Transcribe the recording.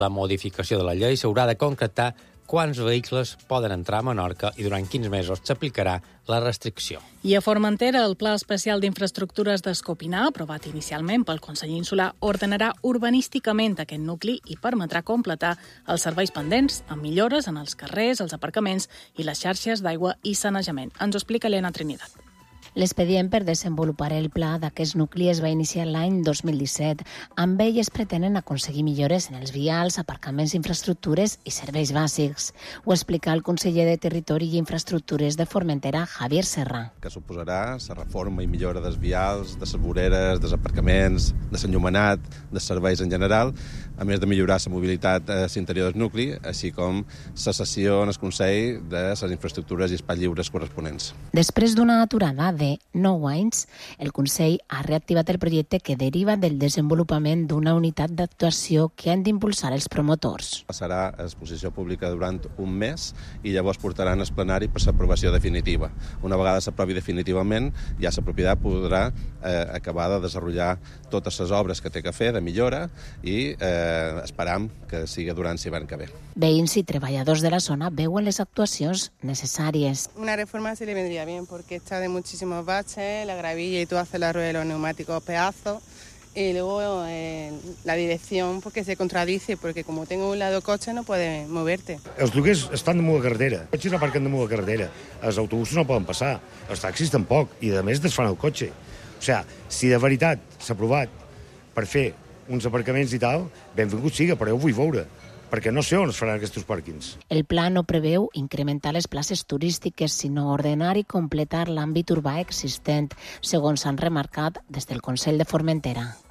La modificació de la llei s'haurà de concretar quants vehicles poden entrar a Menorca i durant quins mesos s'aplicarà la restricció. I a Formentera, el Pla Especial d'Infraestructures d'Escopinar, aprovat inicialment pel Consell Insular, ordenarà urbanísticament aquest nucli i permetrà completar els serveis pendents amb millores en els carrers, els aparcaments i les xarxes d'aigua i sanejament. Ens ho explica Elena Trinidad. L'expedient per desenvolupar el pla d'aquest nucli es va iniciar l'any 2017. Amb ell es pretenen aconseguir millores en els vials, aparcaments, infraestructures i serveis bàsics. Ho explica el conseller de Territori i Infraestructures de Formentera, Javier Serra. Que suposarà la reforma i millora dels vials, de les voreres, dels aparcaments, de l'enllumenat, dels serveis en general, a més de millorar la mobilitat a l'interior del nucli, així com la cessió en el Consell de les infraestructures i espais lliures corresponents. Després d'una aturada de 9 anys, el Consell ha reactivat el projecte que deriva del desenvolupament d'una unitat d'actuació que han d'impulsar els promotors. Passarà a exposició pública durant un mes i llavors portaran al plenari per l'aprovació definitiva. Una vegada s'aprovi definitivament, ja la propietat podrà acabar de desenvolupar totes les obres que té que fer de millora i esperam que sigui durant l'hivern que ve. Veïns i treballadors de la zona veuen les actuacions necessàries. Una reforma se le vendría bien porque está de muchísimos baches, la gravilla y todo hace la rueda de los neumáticos pedazos. Y luego la dirección porque se contradice, porque como tengo un lado coche no puedes moverte. Els lloguers estan damunt la carretera, els cotxes aparquen damunt la carretera, els autobusos no poden passar, els taxis tampoc, i a més desfan el cotxe. O sigui, si de veritat s'ha aprovat per fer uns aparcaments i tal, benvingut siga, però jo ho vull veure, perquè no sé on es faran aquests pàrquings. El pla no preveu incrementar les places turístiques, sinó ordenar i completar l'àmbit urbà existent, segons han remarcat des del Consell de Formentera.